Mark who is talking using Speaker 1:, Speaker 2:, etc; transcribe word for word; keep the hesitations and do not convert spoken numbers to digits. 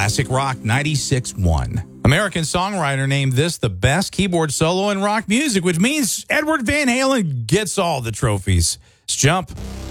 Speaker 1: Classic Rock ninety-six point one. American songwriter named this the best keyboard solo in rock music, which means Edward Van Halen gets all the trophies. Let's jump.